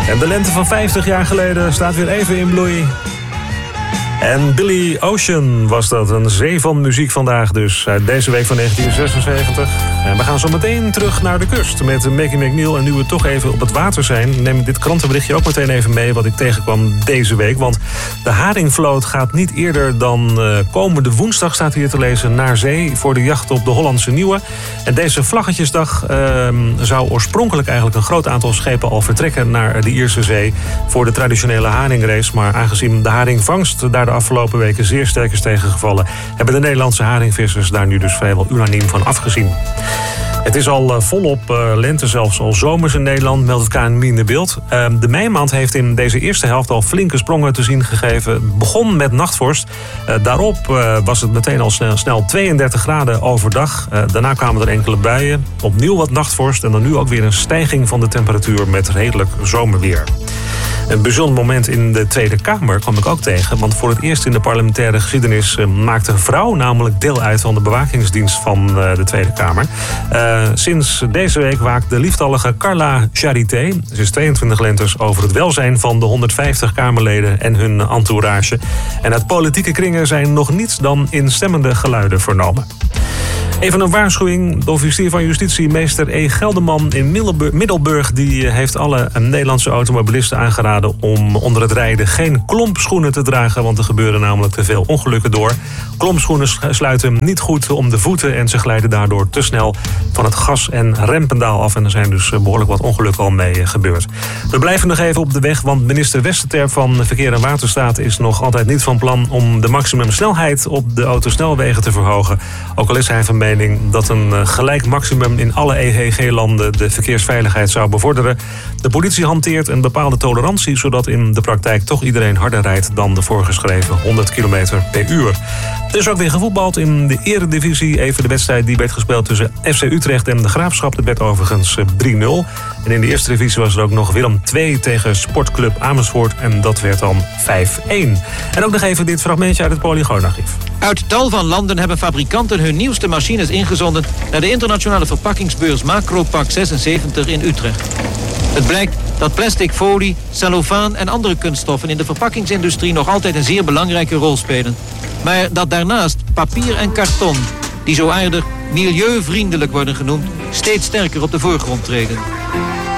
En de lente van 50 jaar geleden staat weer even in bloei. En Billy Ocean was dat, een zee van muziek vandaag dus, uit deze week van 1976. En we gaan zo meteen terug naar de kust met Maggie McNeil. En nu we toch even op het water zijn, neem ik dit krantenberichtje ook meteen even mee wat ik tegenkwam deze week. Want de haringvloot gaat niet eerder dan komende woensdag, staat hier te lezen, naar zee voor de jacht op de Hollandse Nieuwe. En deze Vlaggetjesdag zou oorspronkelijk eigenlijk een groot aantal schepen al vertrekken naar de Ierse Zee voor de traditionele haringrace. Maar aangezien de haringvangst daar de afgelopen weken zeer sterk is tegengevallen, hebben de Nederlandse haringvissers daar nu dus vrijwel unaniem van afgezien. Het is al volop lente, zelfs al zomers in Nederland, meldt het KNMI in de Beeld. De meimaand heeft in deze eerste helft al flinke sprongen te zien gegeven. Het begon met nachtvorst. Daarop was het meteen al snel 32 graden overdag. Daarna kwamen er enkele buien. Opnieuw wat nachtvorst en dan nu ook weer een stijging van de temperatuur met redelijk zomerweer. Een bijzonder moment in de Tweede Kamer kwam ik ook tegen. Want voor het eerst in de parlementaire geschiedenis maakte een vrouw namelijk deel uit van de bewakingsdienst van de Tweede Kamer. Sinds deze week waakt de lieftallige Carla Charité, ze is 22 lentes, over het welzijn van de 150 Kamerleden en hun entourage. En uit politieke kringen zijn nog niets dan instemmende geluiden vernomen. Even een waarschuwing. De officier van Justitie, meester E. Gelderman in Middelburg, die heeft alle Nederlandse automobilisten aangeraden om onder het rijden geen klompschoenen te dragen, want er gebeuren namelijk te veel ongelukken door. Klompschoenen sluiten niet goed om de voeten en ze glijden daardoor te snel van het gas- en rempedaal af. En er zijn dus behoorlijk wat ongelukken al mee gebeurd. We blijven nog even op de weg, want minister Westerterp van Verkeer en Waterstaat is nog altijd niet van plan om de maximumsnelheid op de autosnelwegen te verhogen. Ook al is hij van mening dat een gelijk maximum in alle EEG-landen de verkeersveiligheid zou bevorderen. De politie hanteert een bepaalde tolerantie, zodat in de praktijk toch iedereen harder rijdt dan de voorgeschreven 100 km per uur. Er is ook weer gevoetbald in de Eredivisie. Even de wedstrijd die werd gespeeld tussen FC Utrecht en de Graafschap. Dat werd overigens 3-0. En in de eerste divisie was er ook nog Willem II tegen Sportclub Amersfoort. En dat werd dan 5-1. En ook nog even dit fragmentje uit het Polygoonarchief. Uit tal van landen hebben fabrikanten hun nieuwste machines ingezonden naar de internationale verpakkingsbeurs Macropack 76 in Utrecht. Het blijkt dat plastic, folie, cellofaan en andere kunststoffen in de verpakkingsindustrie nog altijd een zeer belangrijke rol spelen. Maar dat daarnaast papier en karton, die zo aardig milieuvriendelijk worden genoemd, steeds sterker op de voorgrond treden.